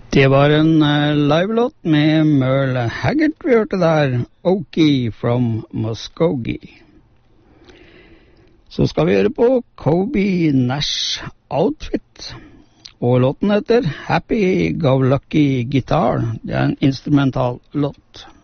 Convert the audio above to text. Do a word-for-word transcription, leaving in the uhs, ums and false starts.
Det var en uh, live-låt med Merle Haggard vi hørte der, Okie from Muskogee. Så skal vi høre på Kobe Nash Outfit, og låten heter Happy Go Lucky Guitar. Det er en instrumental låt.